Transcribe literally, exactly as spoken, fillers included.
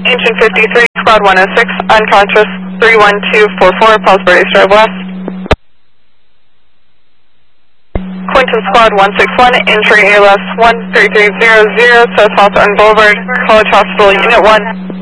Engine fifty-three, Squad one oh six, unconscious, three one two four four, Pillsbury Drive West. Quinton Squad one six one, entry A L S one three three zero zero, South Hawthorne Boulevard, College Hospital, Unit one.